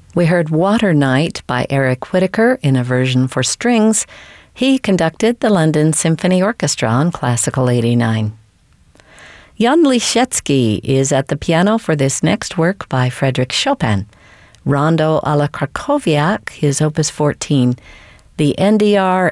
We heard Water Night by Eric Whitacre in a version for strings. He conducted the London Symphony Orchestra on Classical 89. Jan Liszewski is at the piano for this next work by Frédéric Chopin. Rondo alla Krakowiak, his Opus 14. The NDR